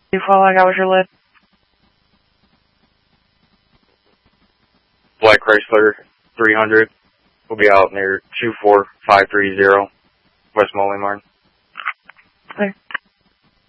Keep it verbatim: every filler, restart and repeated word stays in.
You following out with your list? Black Chrysler three hundred will be out near two four five three zero West Moline Martin. Okay.